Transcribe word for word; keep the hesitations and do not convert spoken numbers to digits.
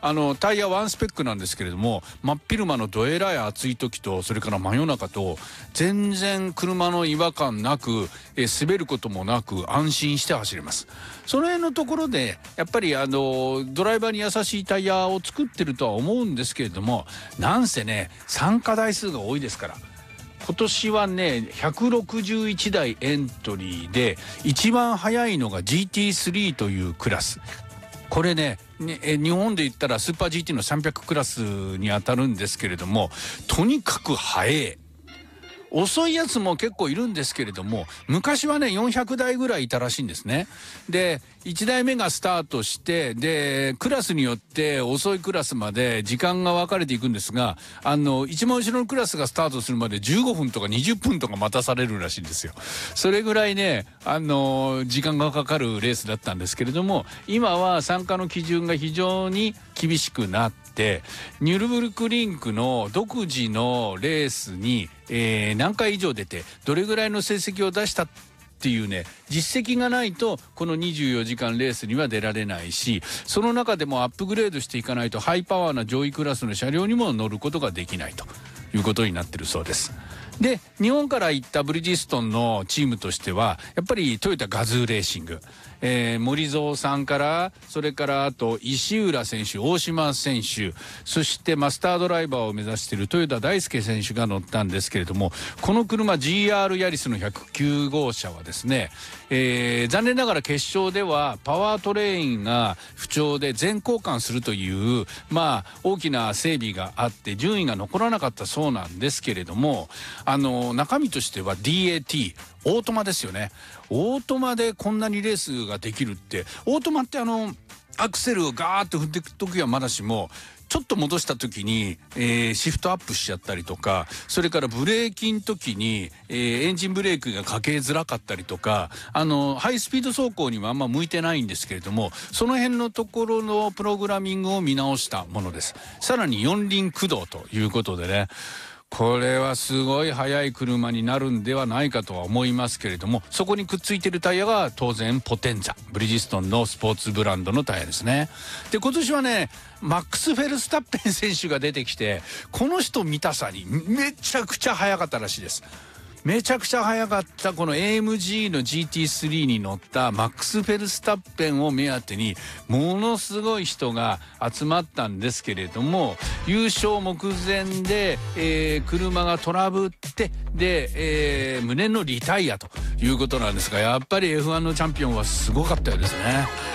あのタイヤワンスペックなんですけれども、真っ昼間のどえらい暑い時とそれから真夜中と全然車の違和感なく、え滑ることもなく安心して走れます。その辺のところでやっぱりあのドライバーに優しいタイヤを作ってるとは思うんですけれども、なんせね参加台数が多いですから。今年はねひゃくろくじゅういちだいエントリーで一番速いのが ジーティースリー というクラス。これねえ日本で言ったらスーパー ジーティー のさんびゃくクラスにあたるんですけれども、とにかく速い。遅いやつも結構いるんですけれども、昔はねよんひゃくだいぐらいいたらしいんですね。でいちだいめがスタートして、でクラスによって遅いクラスまで時間が分かれていくんですが、あの一番後ろのクラスがスタートするまでじゅうごふんとかにじゅっぷんとか待たされるらしいんですよ。それぐらいねあの時間がかかるレースだったんですけれども、今は参加の基準が非常に厳しくなって、ニュルブルクリンクの独自のレースに、えー、何回以上出てどれぐらいの成績を出したっていうね実績がないとこのにじゅうよじかんレースには出られないし、その中でもアップグレードしていかないとハイパワーな上位クラスの車両にも乗ることができないということになってるそうです。で日本から行ったブリヂストンのチームとしてはやっぱりトヨタガズーレーシング、えー、森蔵さんからそれからあと石浦選手、大島選手、そしてマスタードライバーを目指している豊田大輔選手が乗ったんですけれども、この車 ジーアール ヤリスのひゃくきゅうごうしゃはですね、えー、残念ながら決勝ではパワートレインが不調で全交換するというまあ大きな整備があって順位が残らなかったそうなんですけれども、あの中身としては ディーエーティー オートマですよね。オートマでこんなにレースができるって、オートマってあのアクセルをガーッと振っていく時はまだしも、ちょっと戻した時に、えー、シフトアップしちゃったりとか、それからブレーキの時に、えー、エンジンブレーキがかけづらかったりとか、あのハイスピード走行にはあんま向いてないんですけれども、その辺のところのプログラミングを見直したものです。さらに四輪駆動ということでね、これはすごい速い車になるんではないかとは思いますけれども、そこにくっついているタイヤが当然ポテンザ、ブリヂストンのスポーツブランドのタイヤですね。で今年はねマックス・フェルスタッペン選手が出てきて、この人見たさにめちゃくちゃ速かったらしいです。めちゃくちゃ速かったこの エーエムジー の ジーティースリー に乗ったマックス・フェルスタッペンを目当てにものすごい人が集まったんですけれども、優勝目前で、えー、車がトラブってで、えー、無念のリタイアということなんですが、やっぱり エフワン のチャンピオンはすごかったようですね。